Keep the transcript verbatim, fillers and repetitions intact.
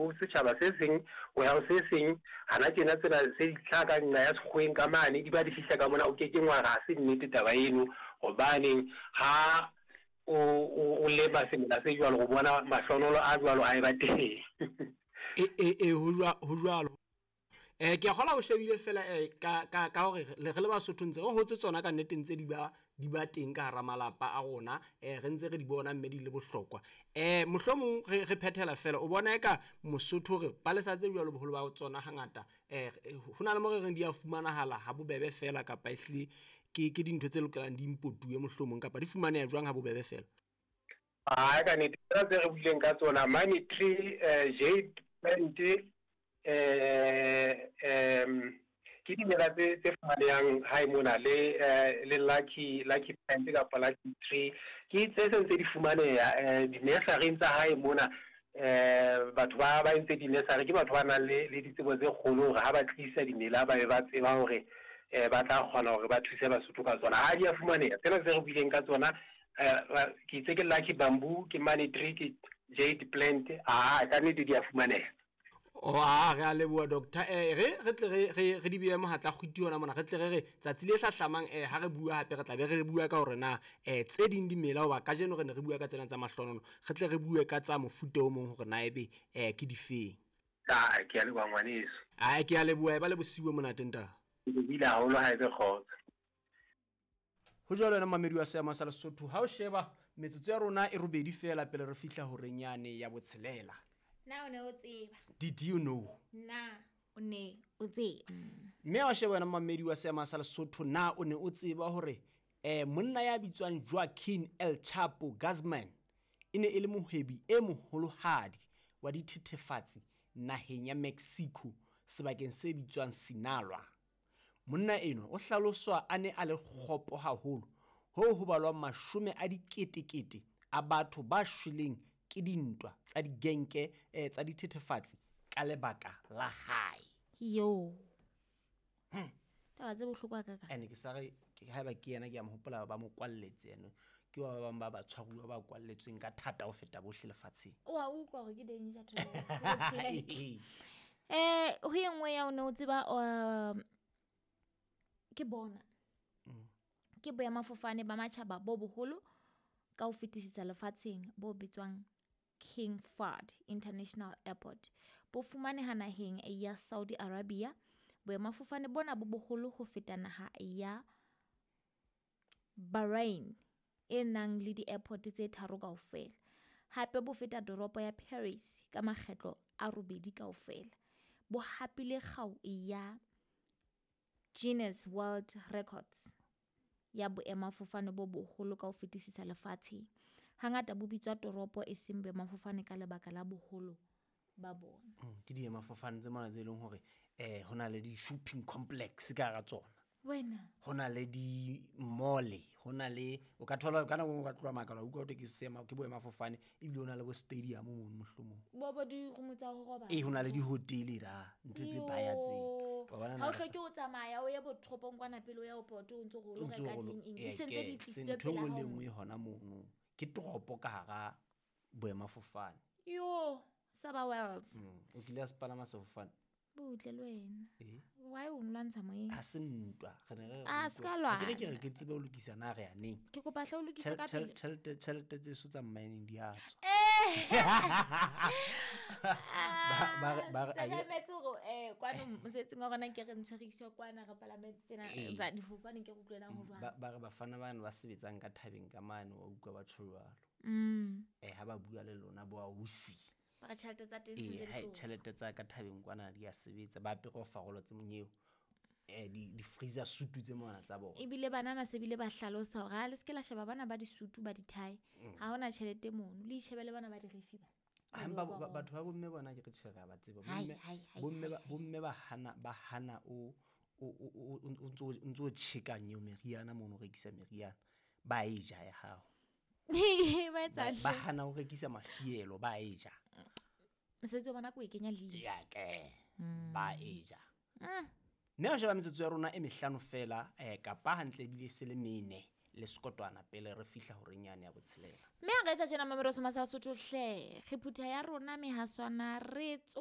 ho setjhaba se seng o ya ho se seng hana tjena tsena se ditlhaka nna ya sekgweng ka mane di ba di fihla ka mona o ke ke ngwana ha se nnete taba eno hobane ha o o leba semela se jwalo go bona mahlonolo a jwalo a e ba teng e e e ho jwalo eh ke gola o shebile fela eh ka ka ka hore le re le ba sothontse go hotse tsona ka nnete ntse di ba di ba teng ka hara malapa a rona eh re ntse re di bona mme di le bohlokwa eh mohlomong re re phethela fela o bona eka Mosotho re ba le sa tse jwalo boholo ba tsona hangata eh hona le mo re reng di a fumanahala ha bobebe fela ka pa ehle ke ke dintho tse lokelang di impotuwe mohlomong ka pa di fumane ya jwang ha bobebe fela a ka ne tsa tse re buileng ka tsona money tree eh jade plant eh em ke dimela tse tse fumanehang hae mona le le lucky lucky plant ka lucky tree ke tse tse di fumaneha di nursery tsa hae mona eh batho ba ba ntse di nursery ke batho ba nang le le ditsebo tse kgolo hore ha ba tlisa dimela ba be ba tseba hore eh ba tla kgona hore ba thuse Basotho ka tsona ha di a fumaneha tsena tse re buileng ka tsona ke itse ke lucky bamboo ke money tree ke jade plant a ka nnete di a fumaneha o a re a leboa doctor eh re re tle re re di bea mohatla kgwiti hona mona re tle re re tsatsi le hlahlamang eh ha re bua hape re tla be re bua ka hore na eh tse ding dimela hoba ka jeno re ne re bua ka tsena tsa mahlonono re tle re bue ka tsa mofuta o mong hore na ebe eh ke di feng a ke a leboa ngwaneso a ke a leboa ba le bosiwe mona tenta ke bila holo ha ebe khotsa ho jwalo na mamedi wa seama sa Lesotho ha o sheba metsotso ya rona e robedi fela pele re fihla hore nyane ya botshelela na o ne o tseba did you know na o ne o tseba mme wa sheba na mamedi wa seama sa Lesotho na o ne o tseba hore eh monna ya bitswang Joaquin El Chapo Guzman ine e le mohwebi e moholohadi wa dithethefatsi naheng ya Mexico sebakeng se bitswang Sinaloa monna eno o hlaloswa ane a le kgopo haholo ho ho balwa mashome a diketekete a batho ba shweleng ke dintwa tsa digenke eh, tsa dithethefatsi ka lebaka la hae yo hm taba tse bohloko ka ka ene ke sa re ke ha ba ke yena ke a mohopola ba mo kwalletse eno ke wa ba ba ba tshwaruwa ba kwalletsweng ka thata ho feta bohle lefatsheng wa utlwa hore ke danger to eh ho yengwe ya o ne o tseba ke bona ke boya mafofane ba matjhaba bo boholo ka ho fetisisa lefatsheng bo bitswang King Fahd International Airport bo fumaneha naheng ya Saudi Arabia boemafofane bona bo boholo ho feta naha ya Bahrain e nang le di-airport tse tharo kaofela hape bo feta toropo ya Paris ka makgetlo a robedi kaofela bo hapile kgau ya Guinness World Records ya boemafofane bo boholo ka ho fetisisa lefatshe hangata bo bitswa toropo e seng boemafofane ka lebaka la boholo ba bona ke di emafofane tse mona tse leng hore eh hona le di shopping complex ka ga tsona wena hona le di mall hona le o ka thola kana go ka tloa makala o ka o ke sema ke boemafofane e bile hona le bo stadium mo mohlomong bo bo di rumutsa ho roba eh hona le di hotel ra ntwe tse baya tse ha o hloke o tsamaya o ye bo tropong kwana pele o ya o poto o ntse go lo reka ding eng di sentse di tlisitswe pele ha o lengwe hona mono ke toropo ka hara boemafofane yo Saba Wells o kile a sepalama sefofane butle le wena why o nlantsha moeng a se ntwa re ne re a ska lwa ke ke ke tsebe o lokisa na re ya neng ke go batla o lokisa ka pele tšhelete tšhelete tse so tsa mining di a tswa ba ba ba ga metso eh kwana mosetseng wa rona ke re ntshiriso kwana re palamente tsena tsa difofane ke go tloelang ho jwa ba re bafana bana ba sebetsang ka thabeng ka mane wa utlwa ba tshwalo mm eh ha ba bua le lona bo a usi ba tšhelete tsa teng se le tšhelete tsa ka thabeng kwana di a sebetsa ba pe go fagolo tse monyeo eh di di freezer suit tse mona tsa bona e bile banana se bile ba hlalosa hore ha le skela sheba bana ba di suit ba di tie ha hona tšhelete mono le itshebele bana ba di refi ba amba batho ba bomme bona ke re tshega ba tseba bomme bomme bomme ba hana ba hana o o ntso ntso tshekanye meriana mono re kisa meriana ba e ja ya hao ba hana o rekisa mafielo ba eja setso bana go e kenya le ya ke ba eja ne o sheba metsotso ya rona e mehlano fela eh kapa hantle bile se le mene le skotwana pele re fihla hore nyane ya botshelela me a ga etsa tsena mamero so masala sotho hle ge phutha ya rona me haswana re